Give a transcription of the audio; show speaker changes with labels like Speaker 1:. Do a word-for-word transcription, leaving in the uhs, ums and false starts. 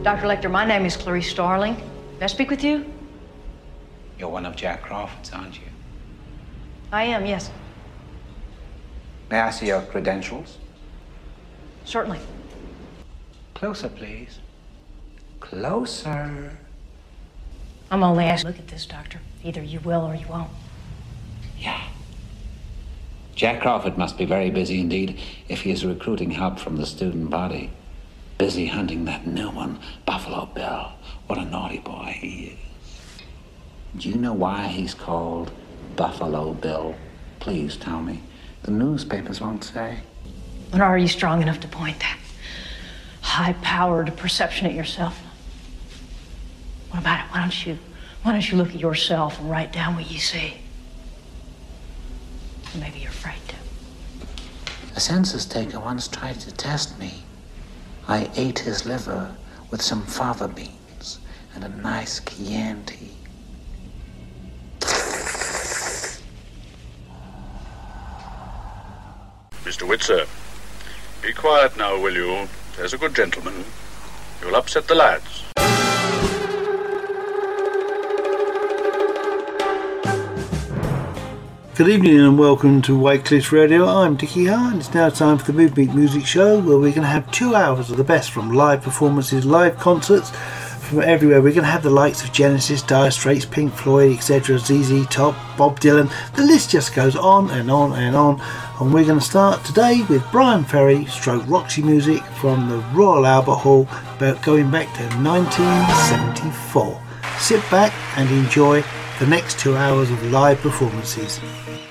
Speaker 1: Doctor Lecter, my name is Clarice Starling. May I speak with you?
Speaker 2: You're one of Jack Crawford's, aren't you?
Speaker 1: I am, yes.
Speaker 2: May I see your credentials?
Speaker 1: Certainly.
Speaker 2: Closer, please. Closer.
Speaker 1: I'm only asking. Look at this, Doctor. Either you will or you won't.
Speaker 2: Yeah. Jack Crawford must be very busy indeed if he is recruiting help from the student body. Busy hunting that new one, Buffalo Bill. What a naughty boy he is. Do you know why he's called Buffalo Bill? Please tell me. The newspapers won't say.
Speaker 1: And are you strong enough to point that high-powered perception at yourself? What about it? Why don't you, why don't you look at yourself and write down what you see? Maybe you're afraid to.
Speaker 2: A census taker once tried to test me. I ate his liver with some fava beans and a nice Chianti.
Speaker 3: Mister Witzer, be quiet now, will you? There's a good gentleman. You'll upset the lads.
Speaker 4: Good evening and welcome to White Cliffs Radio. I'm Dickie Hart and it's now time for the Move Beat Music Show, where we're going to have two hours of the best from live performances, live concerts from everywhere. We're going to have the likes of Genesis, Dire Straits, Pink Floyd, et cetera, Z Z Top, Bob Dylan. The list just goes on and on and on. And we're going to start today with Brian Ferry stroke Roxy Music from the Royal Albert Hall, about going back to nineteen seventy-four. Sit back and enjoy the next two hours of live performances.